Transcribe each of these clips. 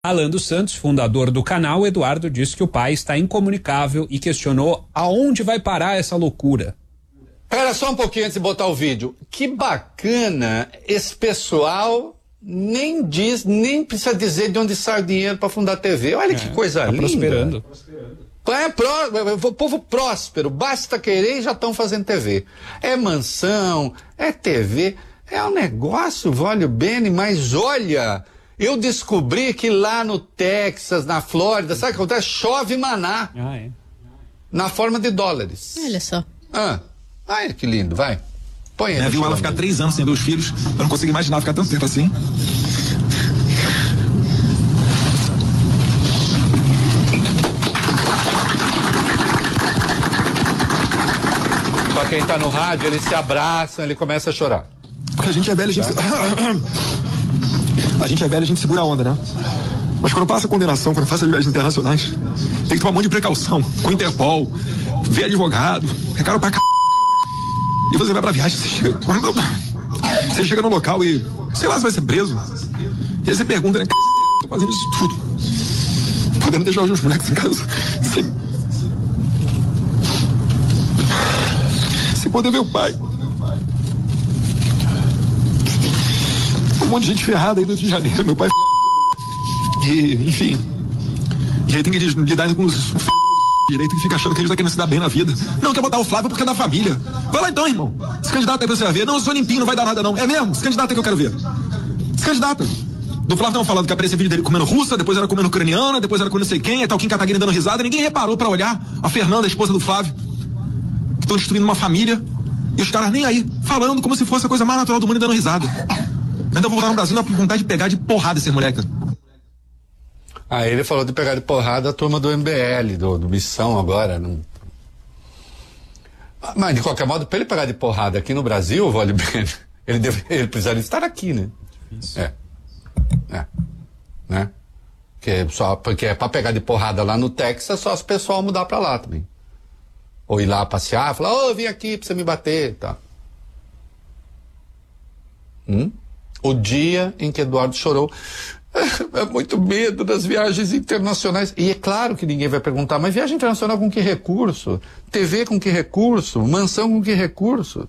Alan dos Santos, fundador do canal, Eduardo disse que o pai está incomunicável e questionou aonde vai parar essa loucura. Pera só um pouquinho antes de botar o vídeo. Que bacana, esse pessoal nem precisa dizer de onde sai o dinheiro para fundar a TV. Olha que coisa linda. Prosperando. Povo próspero, basta querer e já estão fazendo TV. É mansão, é TV, é um negócio, vale o bene, mas olha, eu descobri que lá no Texas, na Flórida, sabe o que acontece? Chove maná. Na forma de dólares. Olha só. Ai, que lindo, vai. Põe aí. Viu ela ficar 3 anos sem ver os filhos, eu não consigo imaginar ficar tanto tempo assim. Pra quem tá no rádio, eles se abraçam, ele começa a chorar. Porque a gente é velho, a gente... A gente é velho, a gente segura a onda, né? Mas quando passa a condenação, quando faz as viagens internacionais, tem que tomar um monte de precaução. Com o Interpol, ver advogado, é caro pra c... E você vai pra viagem, você chega no local e, sei lá, você vai ser preso. E aí você pergunta, né? Tô fazendo isso tudo. Podendo deixar os meus moleques em casa. Sem poder ver o pai. Um monte de gente ferrada aí do Rio de Janeiro, meu pai. E, enfim. E aí tem que lidar com os direito que fica achando que ele tá querendo se dar bem na vida. Não, quer botar o Flávio porque é da família. Vai lá então, irmão. Se candidata aí pra você vai ver. Não, eu sou limpinho, não vai dar nada não. É mesmo? Se candidata é que eu quero ver. Se candidata. Do Flávio estavam falando que aparecia vídeo dele comendo russa, depois era comendo ucraniana, depois era com não sei quem, aí tá o Kim Kataguiri dando risada. Ninguém reparou pra olhar a Fernanda, a esposa do Flávio, que estão destruindo uma família, e os caras nem aí, falando como se fosse a coisa mais natural do mundo e dando risada. Ainda vou voltar no Brasil com vontade de pegar de porrada esse moleque. Aí ele falou de pegar de porrada a turma do MBL, do Missão agora. Não... Mas, de qualquer modo, para ele pegar de porrada aqui no Brasil, vale bem, ele precisaria estar aqui, né? Né? Porque é para pegar de porrada lá no Texas, só se o pessoal mudar para lá também. Ou ir lá passear, falar, vim aqui pra você me bater, tá? O dia em que Eduardo chorou. É muito medo das viagens internacionais. E é claro que ninguém vai perguntar, mas viagem internacional com que recurso? TV com que recurso? Mansão com que recurso?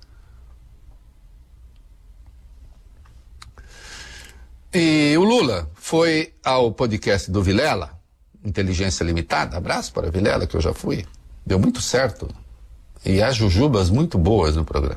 E o Lula foi ao podcast do Vilela, Inteligência Limitada. Abraço para Vilela, que eu já fui. Deu muito certo. E há jujubas muito boas no programa.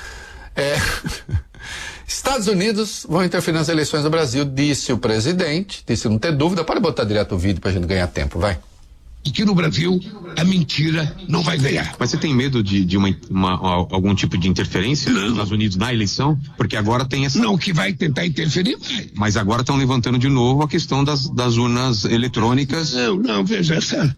Estados Unidos vão interferir nas eleições do Brasil, disse o presidente, disse não ter dúvida. Pode botar direto o vídeo pra gente ganhar tempo, vai. E que no Brasil a mentira não vai ganhar. Mas você tem medo de algum tipo de interferência nos Estados Unidos na eleição? Porque agora tem essa... Não, que vai tentar interferir, vai. Mas agora estão levantando de novo a questão das urnas eletrônicas. Não, veja,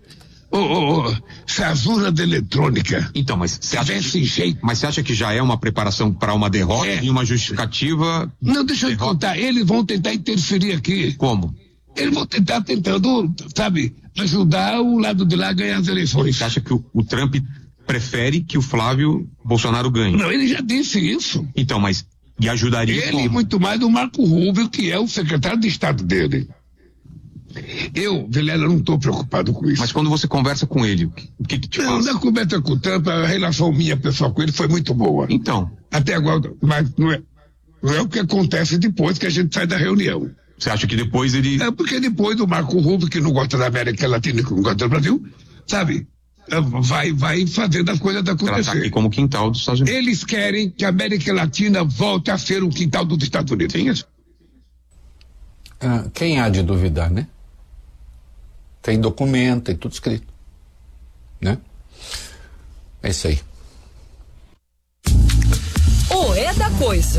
essa urna de eletrônica. Então, mas você acha jeito. Mas você acha que já é uma preparação para uma derrota e uma justificativa? Não, deixa eu te contar, eles vão tentar interferir aqui. Como? Eles vão tentar, sabe, ajudar o lado de lá a ganhar as eleições. Você acha que o Trump prefere que o Flávio Bolsonaro ganhe? Não, ele já disse isso. Então, mas e ajudaria ele muito mais do Marco Rubio, que é o secretário de Estado dele. Eu, Vilela, não estou preocupado com isso. Mas quando você conversa com ele, o que te fala? Na conversa com o Trump, a relação minha pessoal com ele foi muito boa. Então. Até agora, mas não é o que acontece depois que a gente sai da reunião. Você acha que depois ele... Porque depois o Marco Rubio, que não gosta da América Latina e que não gosta do Brasil, sabe, vai fazendo a coisa acontecer. Tratar aqui como quintal dos Estados Unidos. Eles querem que a América Latina volte a ser o quintal dos Estados Unidos. Tem isso? Quem há de duvidar, né? Tem documento, tem tudo escrito, né? É isso aí. É da coisa.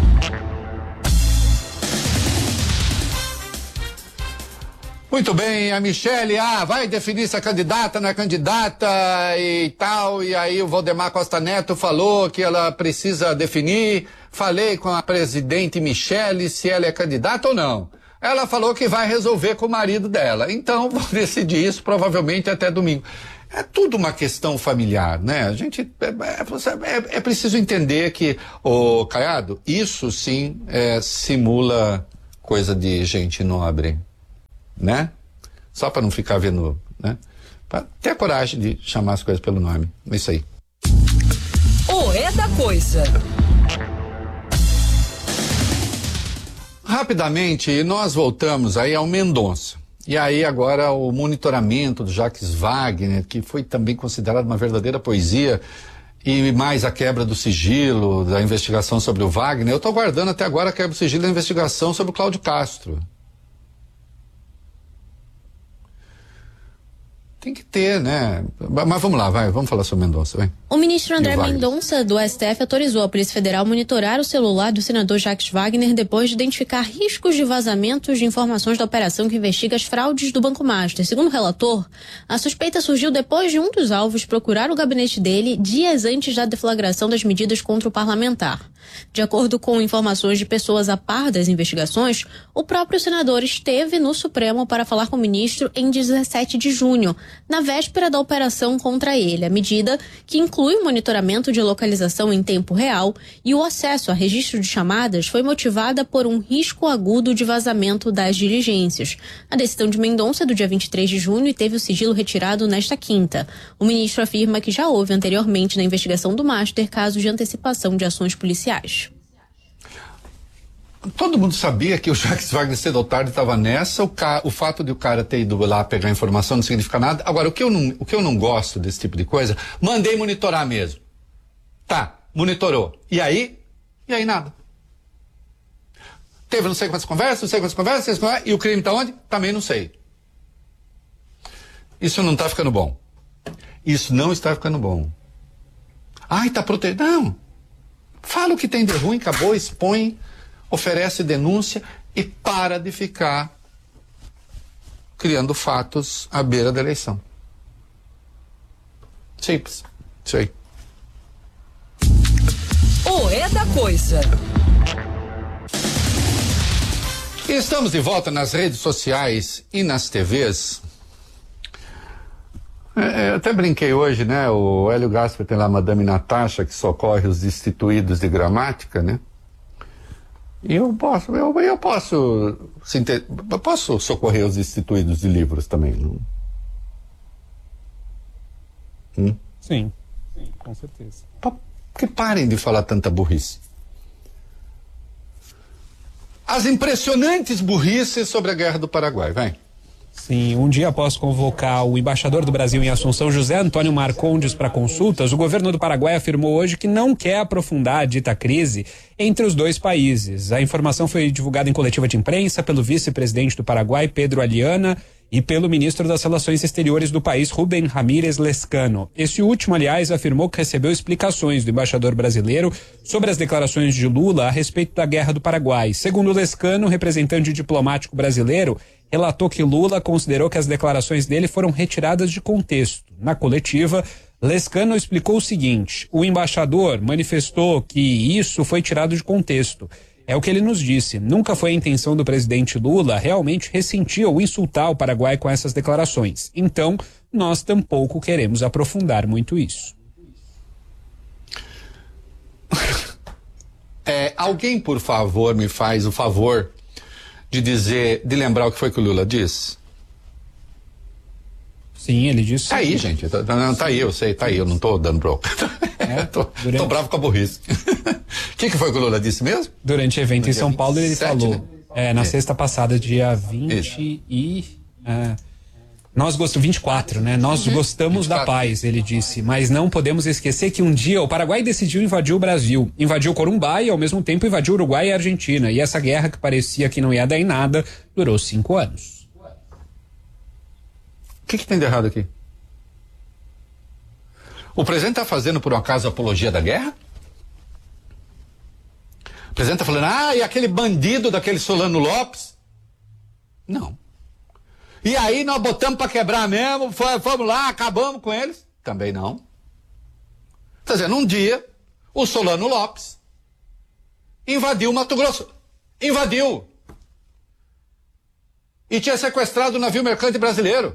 Muito bem, a Michele, vai definir se é candidata, não é candidata e tal, e aí o Valdemar Costa Neto falou que ela precisa definir. Falei com a presidente Michele se ela é candidata ou não. Ela falou que vai resolver com o marido dela. Então, vou decidir isso provavelmente até domingo. É tudo uma questão familiar, né? A gente é preciso entender que, Caiado, isso sim simula coisa de gente nobre, né? Só para não ficar vendo, né? Pra ter a coragem de chamar as coisas pelo nome. É isso aí. O É da Coisa. Rapidamente, nós voltamos aí ao Mendonça. E aí agora o monitoramento do Jacques Wagner, que foi também considerado uma verdadeira poesia, e mais a quebra do sigilo da investigação sobre o Wagner. Eu estou aguardando até agora a quebra do sigilo da investigação sobre o Cláudio Castro. Tem que ter, né? Mas vamos lá, vamos falar sobre Mendonça, vai. O ministro André Mendonça, do STF, autorizou a Polícia Federal a monitorar o celular do senador Jacques Wagner depois de identificar riscos de vazamentos de informações da operação que investiga as fraudes do Banco Master. Segundo o relator, a suspeita surgiu depois de um dos alvos procurar o gabinete dele dias antes da deflagração das medidas contra o parlamentar. De acordo com informações de pessoas a par das investigações, o próprio senador esteve no Supremo para falar com o ministro em 17 de junho, na véspera da operação contra ele. A medida, que inclui o monitoramento de localização em tempo real e o acesso a registro de chamadas, foi motivada por um risco agudo de vazamento das diligências. A decisão de Mendonça é do dia 23 de junho e teve o sigilo retirado nesta quinta. O ministro afirma que já houve anteriormente na investigação do Master casos de antecipação de ações policiais. Todo mundo sabia que o Jacques Wagner cedo ou tarde estava nessa. O fato de o cara ter ido lá pegar informação não significa nada. Agora, o que eu não gosto desse tipo de coisa, mandei monitorar mesmo. Tá, monitorou. E aí? E aí nada. Teve não sei quantas conversas, e o crime tá onde? Também não sei. Isso não tá ficando bom. Isso não está ficando bom. Ai, tá protegido. Não. Fala o que tem de ruim, acabou, expõe, oferece denúncia e para de ficar criando fatos à beira da eleição. Simples. Isso aí. O É da Coisa. E estamos de volta nas redes sociais e nas TVs. Eu até brinquei hoje, né? O Hélio Gaspar tem lá a Madame Natasha, que socorre os destituídos de gramática, né? E eu posso socorrer os destituídos de livros também, não? Sim, com certeza. Que parem de falar tanta burrice. As impressionantes burrices sobre a Guerra do Paraguai, vai. Sim, um dia após convocar o embaixador do Brasil em Assunção, José Antônio Marcondes, para consultas, o governo do Paraguai afirmou hoje que não quer aprofundar a dita crise entre os dois países. A informação foi divulgada em coletiva de imprensa pelo vice-presidente do Paraguai, Pedro Aliana, e pelo ministro das Relações Exteriores do país, Rubem Ramírez Lescano. Esse último, aliás, afirmou que recebeu explicações do embaixador brasileiro sobre as declarações de Lula a respeito da Guerra do Paraguai. Segundo Lescano, representante diplomático brasileiro, relatou que Lula considerou que as declarações dele foram retiradas de contexto. Na coletiva, Lescano explicou o seguinte: o embaixador manifestou que isso foi tirado de contexto. É o que ele nos disse. Nunca foi a intenção do presidente Lula realmente ressentir ou insultar o Paraguai com essas declarações. Então, nós tampouco queremos aprofundar muito isso. Alguém, por favor, me faz o favor de lembrar o que foi que o Lula disse? Sim, ele disse. Tá aí, gente. Tá aí, eu sei, tá aí. Eu não tô dando bronca. Tô bravo com a burrice. O que foi que o Lula disse mesmo? Durante o evento em São Paulo, ele 27, falou, né? na sexta passada, dia 20 Isso. Nós gostamos, 24, né? Nós gostamos 24. da paz, ele disse, mas não podemos esquecer que um dia o Paraguai decidiu invadir o Brasil, invadiu Corumbá e ao mesmo tempo invadiu Uruguai e Argentina. E essa guerra que parecia que não ia dar em nada, durou 5 anos. O que tem de errado aqui? O presidente está fazendo, por um acaso, apologia da guerra? O presidente está falando, e aquele bandido daquele Solano Lopes? Não. E aí nós botamos para quebrar mesmo, fomos lá, acabamos com eles? Também não. Está dizendo, um dia, o Solano Lopes invadiu Mato Grosso. Invadiu. E tinha sequestrado o navio mercante brasileiro.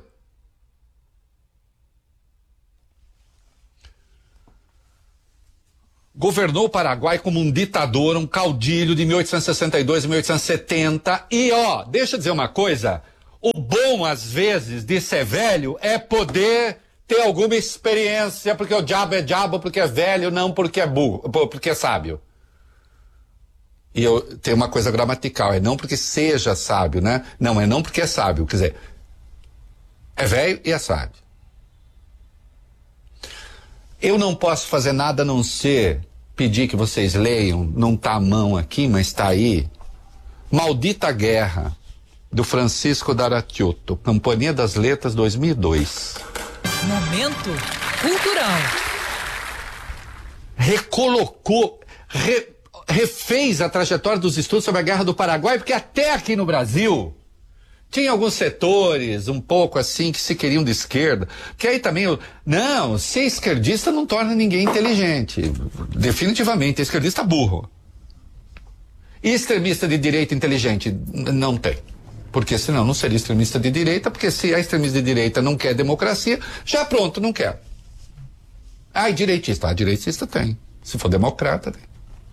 Governou o Paraguai como um ditador, um caudilho de 1862 e 1870. E, deixa eu dizer uma coisa, o bom, às vezes, de ser velho é poder ter alguma experiência, porque o diabo é diabo, porque é velho, não porque é burro, porque é sábio. E eu tenho uma coisa gramatical, é não porque seja sábio, né? Não, é não porque é sábio, quer dizer, é velho e é sábio. Eu não posso fazer nada a não ser pedir que vocês leiam, não está à mão aqui, mas está aí, Maldita Guerra, do Francisco D'Aratiotto, Companhia das Letras, 2002. Momento cultural. Recolocou, refez a trajetória dos estudos sobre a Guerra do Paraguai, porque até aqui no Brasil tinha alguns setores um pouco assim que se queriam de esquerda, que aí também, não, ser esquerdista não torna ninguém inteligente, definitivamente, esquerdista burro. E extremista de direita inteligente? Não tem. Porque senão não seria extremista de direita, porque se a extremista de direita não quer democracia, já pronto, não quer. Ah, e direitista? Ah, direitista tem. Se for democrata, tem.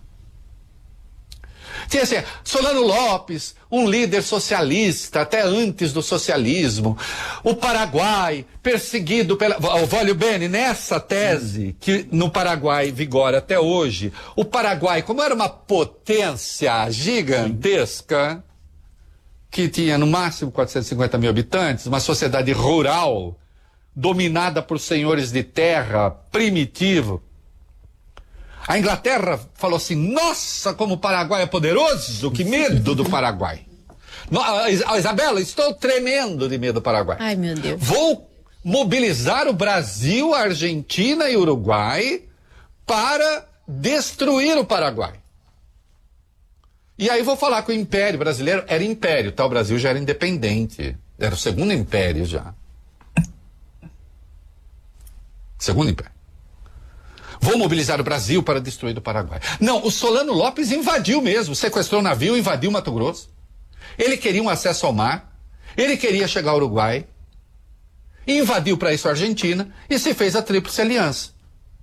Tinha assim, Solano Lopes, um líder socialista, até antes do socialismo. O Paraguai, perseguido pela... Voglio bene, nessa tese, que no Paraguai vigora até hoje, o Paraguai, como era uma potência gigantesca, que tinha no máximo 450 mil habitantes, uma sociedade rural, dominada por senhores de terra, primitivo. A Inglaterra falou assim, nossa, como o Paraguai é poderoso, que medo do Paraguai. Isabela, estou tremendo de medo do Paraguai. Ai, meu Deus. Vou mobilizar o Brasil, a Argentina e o Uruguai para destruir o Paraguai. E aí vou falar que o Império Brasileiro era império, tá? O Brasil já era independente. Era o segundo império já. Segundo império. Vou mobilizar o Brasil para destruir o Paraguai. Não, o Solano Lopes invadiu mesmo, sequestrou o navio, invadiu Mato Grosso. Ele queria um acesso ao mar, ele queria chegar ao Uruguai, invadiu para isso a Argentina e se fez a Tríplice Aliança.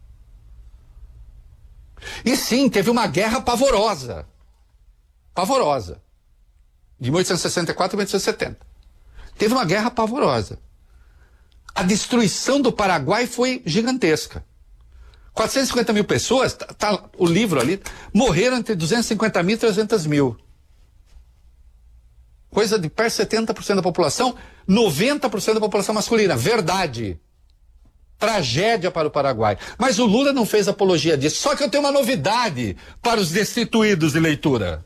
E sim, teve uma guerra pavorosa. Pavorosa. De 1864 a 1870. Teve uma guerra pavorosa. A destruição do Paraguai foi gigantesca. 450 mil pessoas, tá o livro ali, morreram entre 250 mil e 300 mil. Coisa de perto de 70% da população, 90% da população masculina. Verdade. Tragédia para o Paraguai. Mas o Lula não fez apologia disso. Só que eu tenho uma novidade para os destituídos de leitura.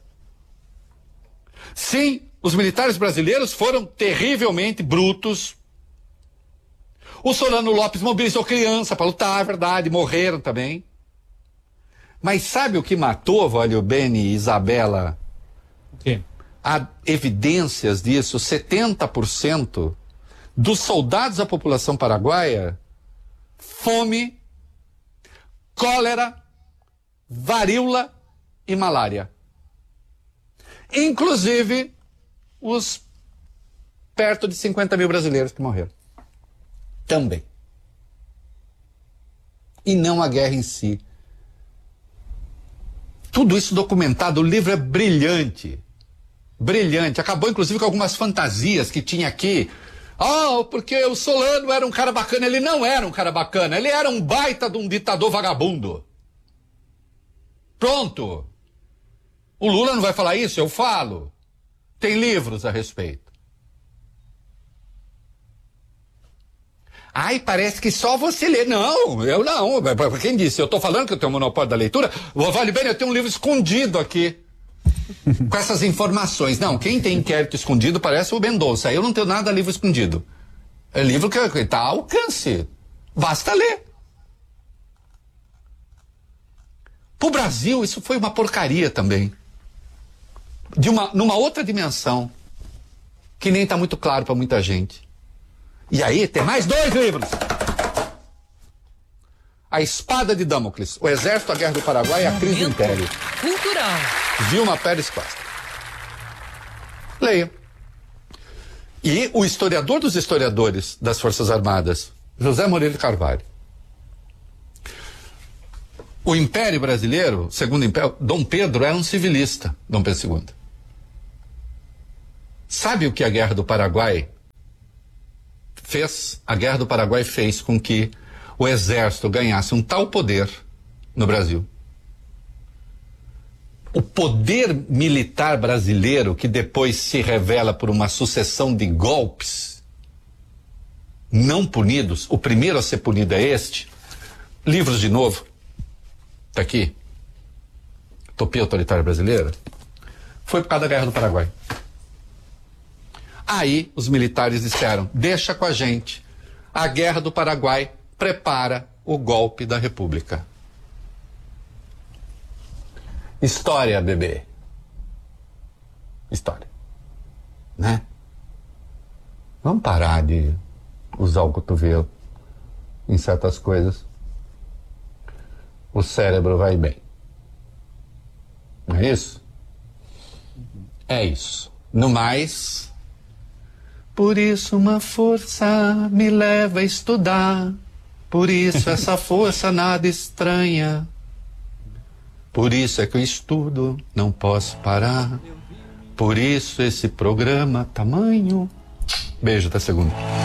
Sim, os militares brasileiros foram terrivelmente brutos. O Solano Lopes mobilizou criança para lutar, é verdade, morreram também. Mas sabe o que matou, Voglio bene e Isabela? O quê? Há evidências disso, 70% dos soldados da população paraguaia, fome, cólera, varíola e malária. Inclusive os perto de 50 mil brasileiros que morreram. Também. E não a guerra em si. Tudo isso documentado, o livro é brilhante. Brilhante. Acabou inclusive com algumas fantasias que tinha aqui. Porque o Solano era um cara bacana. Ele não era um cara bacana. Ele era um baita de um ditador vagabundo. Pronto. O Lula não vai falar isso? Eu falo. Tem livros a respeito. Ai, parece que só você lê. Não, eu não. Quem disse? Eu estou falando que eu tenho o monopólio da leitura. Vale bem, eu tenho um livro escondido aqui. Com essas informações. Não, quem tem inquérito escondido parece o Mendonça. Eu não tenho nada de livro escondido. É livro que está ao alcance. Basta ler. Para o Brasil, isso foi uma porcaria também. Numa outra dimensão. Que nem está muito claro para muita gente. E aí, tem mais 2 livros. A Espada de Damocles, O Exército, a Guerra do Paraguai e a Crise do Império. Cultural. Vilma Pérez Costa. Leia. E o historiador dos historiadores das Forças Armadas, José Moreira de Carvalho. O Império Brasileiro, segundo o Império, Dom Pedro era um civilista, Dom Pedro II. Sabe o que a Guerra do Paraguai A Guerra do Paraguai fez com que o exército ganhasse um tal poder no Brasil. O poder militar brasileiro, que depois se revela por uma sucessão de golpes não punidos, o primeiro a ser punido é este. Livros de novo, tá aqui, Utopia Autoritária Brasileira, foi por causa da Guerra do Paraguai. Aí os militares disseram, deixa com a gente, a Guerra do Paraguai prepara o golpe da República. História, bebê. História. Né? Vamos parar de usar o cotovelo em certas coisas. O cérebro vai bem. Não é isso? É isso. No mais, por isso uma força me leva a estudar. Por isso essa força nada estranha. Por isso é que eu estudo, não posso parar. Por isso esse programa tamanho. Beijo, até segunda.